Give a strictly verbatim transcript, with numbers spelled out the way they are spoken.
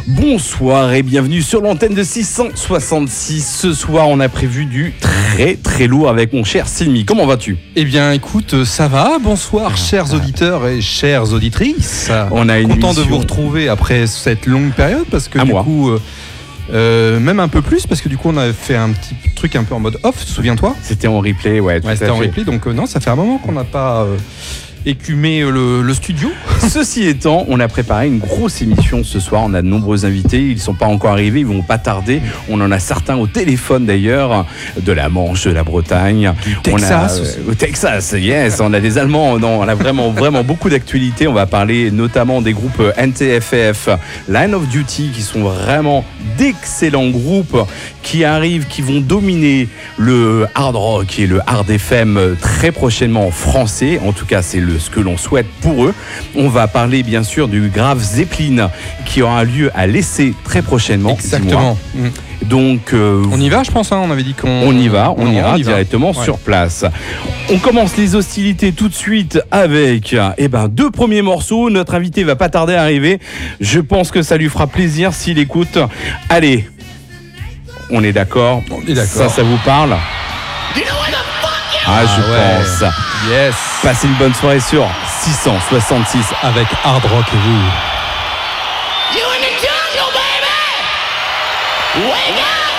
Bonsoir et bienvenue sur l'antenne de six cent soixante-six. Ce soir, on a prévu du très très lourd avec mon cher Silmi. Comment vas-tu ? Eh bien, écoute, ça va. Bonsoir, chers auditeurs et chères auditrices. On a une content émission... de vous retrouver après cette longue période parce que à du moi. coup, euh, euh, même un peu plus parce que du coup, on avait fait un petit truc un peu en mode off. Souviens-toi ? C'était en replay, ouais. Tout Ouais, à c'était en fait. replay. Donc euh, non, ça fait un moment qu'on n'a pas euh, écumé le, le studio. Ceci étant, on a préparé une grosse émission ce soir. On a de nombreux invités. Ils ne sont pas encore arrivés. Ils vont pas tarder. On en a certains au téléphone d'ailleurs, de la Manche, de la Bretagne, du Texas. On a, euh, au Texas, yes. On a des Allemands. Non, on a vraiment, vraiment beaucoup d'actualités. On va parler notamment des groupes N T F F, Line of Duty, qui sont vraiment d'excellents groupes qui arrivent, qui vont dominer le hard rock et le hard F M très prochainement en français. En tout cas, c'est le, ce que l'on souhaite pour eux. On va parler bien sûr du Graf Zeppelin qui aura lieu à l'Essai très prochainement. Exactement. Mmh. Donc, euh, on y va, je pense. Hein, on avait dit qu'on on y va. On, on ira on y directement va. sur ouais. place. On commence les hostilités tout de suite avec eh ben, deux premiers morceaux. Notre invité va pas tarder à arriver. Je pense que ça lui fera plaisir s'il écoute. Allez, on est d'accord. On est d'accord. Ça, ça vous parle ? Ah, je ah ouais. pense. Yes. Passez une bonne soirée sur six cent soixante-six avec Hard Rock et vous. You in the jungle, baby! Wake up!